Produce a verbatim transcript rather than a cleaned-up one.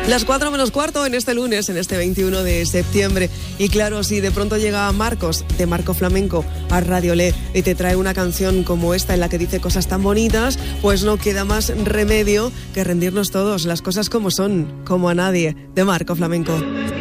Las cuatro menos cuarto en este lunes, en este veintiuno de septiembre. Y claro, si de pronto llega Marcos, de Marco Flamenco, a Radio Le y te trae una canción como esta en la que dice cosas tan bonitas, pues no queda más remedio que rendirnos todos, las cosas como son, como a nadie, de Marco Flamenco.